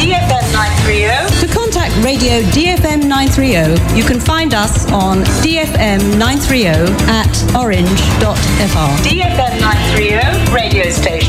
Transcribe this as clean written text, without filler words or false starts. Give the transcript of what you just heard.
DFM 930. To contact Radio DFM 930, you can find us on DFM 930 at orange.fr. DFM 930 radio station.